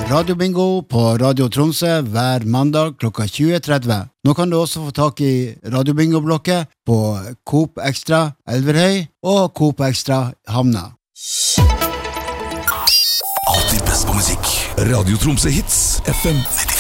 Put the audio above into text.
Radio Bingo på Radio Tromsø hver mandag klokka 20:30. Nå kan du også få tak i Radio Bingo-blokket på Coop Extra Elverhøy og Coop Extra Hamna. Alltid best på musikk. Radio Tromsø Hits FM 90.